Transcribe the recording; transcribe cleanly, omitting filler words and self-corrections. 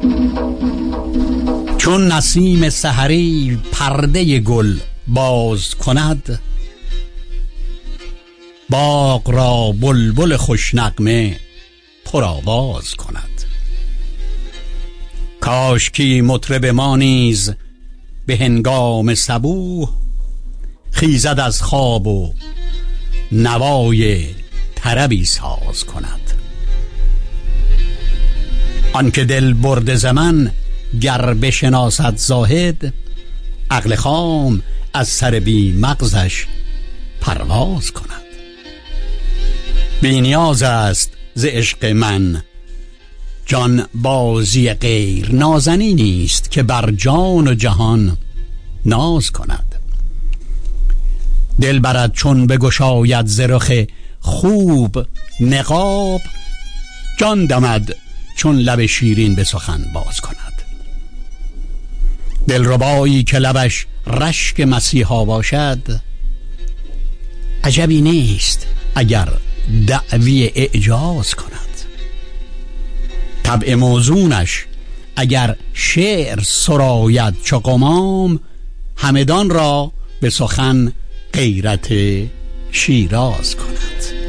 چون نسیم سحری پرده گل باز کند، باغ را بلبل خوش نغمه پرآواز کند. کاشکی مطرب ما نیز به هنگام صبوح، خیزد از خواب و نوای طربی ساز کند. آنکه دل برده زمن گر بشناسد زاهد، عقل خام از سر بی مغزش پرواز کند. بی نیاز است ز عشق من جان بازی غیر، نازنی نیست که بر جان و جهان ناز کند. دل برد چون بگشاید ز رخ خوب نقاب، جان دمد چون لب شیرین به سخن باز کند. دلربایی که لبش رشک مسیحا باشد، عجبی نیست اگر دعوی اعجاز کند. طبع موزونش اگر شعر سراید چو قمام، همدان را به سخن غیرت شیراز کند.